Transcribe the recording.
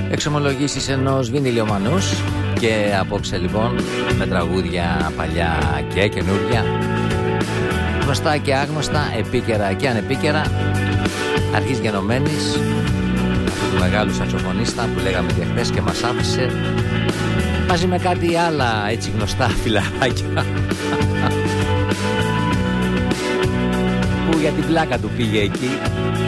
Εξομολογήσεις ενός βινιλιομανούς. Και απόψε λοιπόν με τραγούδια παλιά και καινούρια, γνωστά και άγνωστα, επίκαιρα και ανεπίκαιρα, αρχής γενομένης, αυτού του μεγάλου σαξοφωνίστα που λέγαμε και χθες και μας άφησε, μαζί με κάτι άλλα έτσι γνωστά φιλαράκια που για την πλάκα του πήγε εκεί